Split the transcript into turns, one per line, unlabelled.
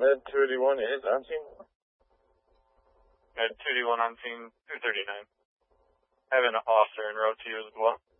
Med 281 is on scene.
Med 281 on scene, 239. Having an officer en route to you as well.